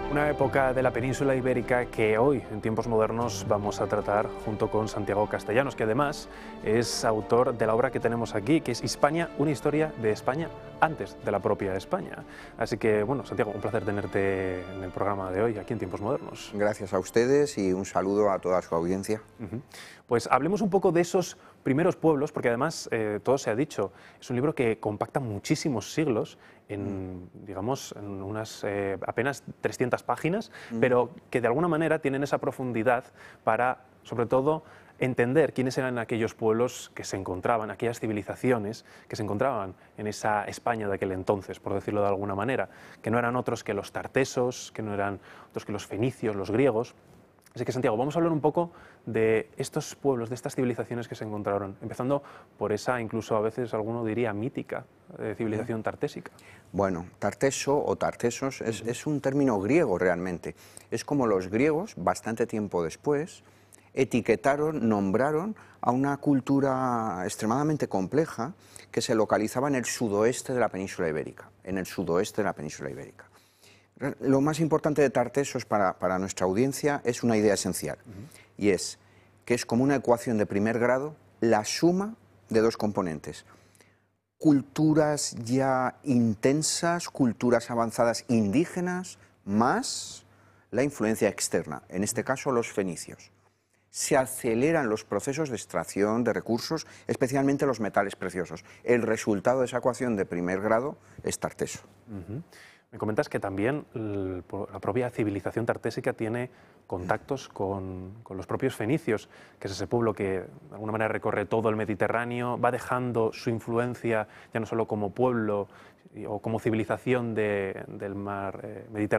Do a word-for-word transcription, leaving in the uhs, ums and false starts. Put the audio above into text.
Una época de la península ibérica que hoy, en tiempos modernos, vamos a tratar junto con Santiago Castellanos, que además es autor de la obra que tenemos aquí, que es Hispania, una historia de España antes de la propia España. Así que, bueno, Santiago, un placer tenerte en el programa de hoy, aquí en Tiempos Modernos. Gracias a ustedes y un saludo a toda su audiencia. Uh-huh. Pues hablemos un poco de esos primeros pueblos, porque además, eh, todo se ha dicho, es un libro que compacta muchísimos siglos en, mm. digamos, en unas eh, apenas trescientas páginas, mm. pero que de alguna manera tienen esa profundidad para, sobre todo, entender quiénes eran aquellos pueblos que se encontraban, aquellas civilizaciones que se encontraban en esa España de aquel entonces, por decirlo de alguna manera, que no eran otros que los tartesos, que no eran otros que los fenicios, los griegos. Así que, Santiago, vamos a hablar un poco de estos pueblos, de estas civilizaciones que se encontraron, empezando por esa, incluso a veces alguno diría, mítica eh, civilización tartésica. Bueno, tarteso o tartesos es, es un término griego realmente. Es como los griegos, bastante tiempo después, etiquetaron, nombraron a una cultura extremadamente compleja que se localizaba en el sudoeste de la península ibérica, en el sudoeste de la península ibérica. Lo más importante de tartesos para, para nuestra audiencia es una idea esencial, uh-huh. y es que es como una ecuación de primer grado la suma de dos componentes. Culturas ya intensas, culturas avanzadas indígenas, más la influencia externa, en este caso los fenicios. Se aceleran los procesos de extracción de recursos, especialmente los metales preciosos. El resultado de esa ecuación de primer grado es tarteso. Uh-huh. Me comentas que también el, la propia civilización tartésica tiene contactos con, con los propios fenicios, que es ese pueblo que de alguna manera recorre todo el Mediterráneo, va dejando su influencia ya no solo como pueblo o como civilización de, del mar eh, Mediterráneo,